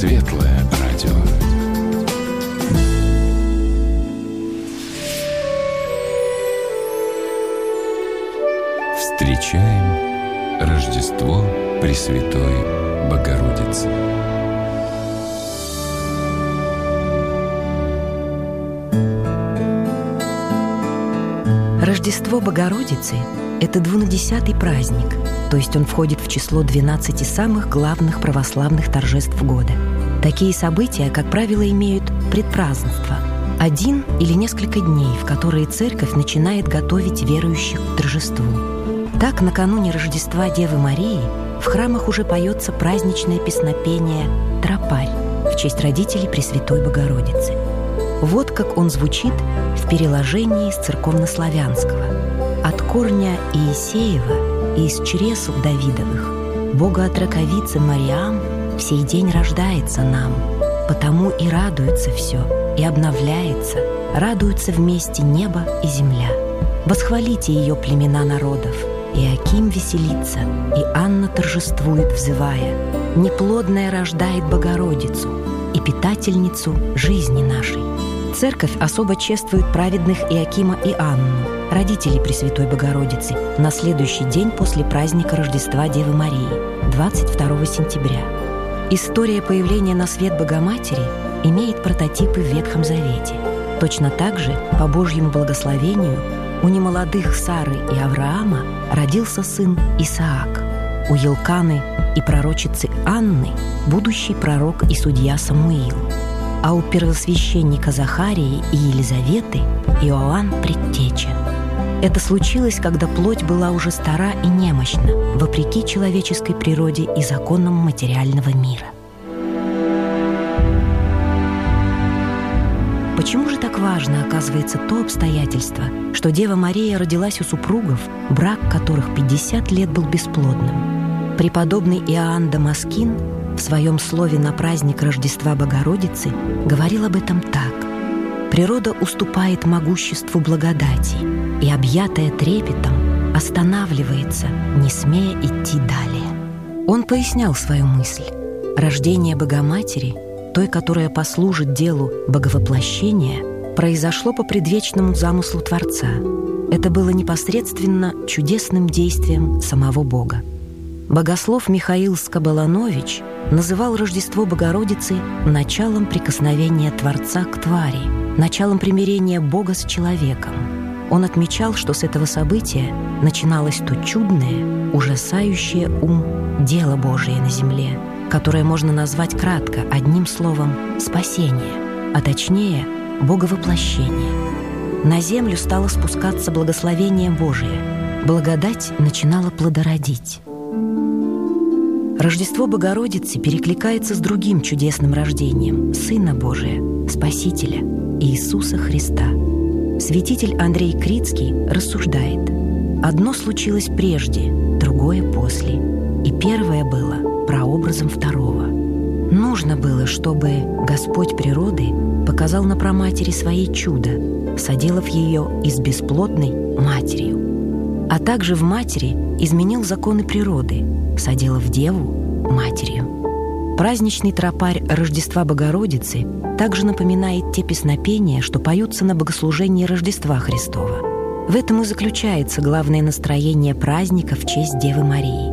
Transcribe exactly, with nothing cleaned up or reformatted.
Светлое радио. Встречаем Рождество Пресвятой Богородицы. Рождество Богородицы – это двунадесятый праздник, то есть он входит в число двенадцати самых главных православных торжеств года. Такие события, как правило, имеют предпразднество – один или несколько дней, в которые церковь начинает готовить верующих к торжеству. Так, накануне Рождества Девы Марии в храмах уже поется праздничное песнопение «Тропарь» в честь родителей Пресвятой Богородицы. Вот как он звучит в переложении с церковнославянского. «От корня Иисеева и из чресл Давидовых Бога от раковицы Мариам в сей день рождается нам, потому и радуется все, и обновляется, радуются вместе небо и земля. Восхвалите ее племена народов, Иаким веселится, и Анна торжествует, взывая: неплодная рождает Богородицу и питательницу жизни нашей». Церковь особо чествует праведных Иакима и Анну, родителей Пресвятой Богородицы, на следующий день после праздника Рождества Девы Марии, двадцать второго сентября. История появления на свет Богоматери имеет прототипы в Ветхом Завете. Точно так же, по Божьему благословению, у немолодых Сары и Авраама родился сын Исаак, у Елканы и пророчицы Анны будущий пророк и судья Самуил, а у первосвященника Захарии и Елизаветы Иоанн Предтеча. Это случилось, когда плоть была уже стара и немощна, вопреки человеческой природе и законам материального мира. Почему же так важно, оказывается, то обстоятельство, что Дева Мария родилась у супругов, брак которых пятьдесят лет был бесплодным? Преподобный Иоанн Дамаскин в своем слове на праздник Рождества Богородицы говорил об этом так: «Природа уступает могуществу благодати, и, объятая трепетом, останавливается, не смея идти далее». Он пояснял свою мысль. Рождение Богоматери, той, которая послужит делу боговоплощения, произошло по предвечному замыслу Творца. Это было непосредственно чудесным действием самого Бога. Богослов Михаил Скобаланович называл Рождество Богородицы началом прикосновения Творца к твари, началом примирения Бога с человеком. Он отмечал, что с этого события начиналось то чудное, ужасающее ум дело Божие на земле, которое можно назвать кратко одним словом «спасение», а точнее «боговоплощение». На землю стало спускаться благословение Божие, благодать начинала плодородить. Рождество Богородицы перекликается с другим чудесным рождением Сына Божия, Спасителя, Иисуса Христа. Святитель Андрей Крицкий рассуждает: одно случилось прежде, другое после, и первое было прообразом второго. Нужно было, чтобы Господь природы показал на праматери своей чудо, соделав ее из бесплодной матерью, а также в матери изменил законы природы, соделав деву матерью. Праздничный тропарь Рождества Богородицы также напоминает те песнопения, что поются на богослужении Рождества Христова. В этом и заключается главное настроение праздника в честь Девы Марии.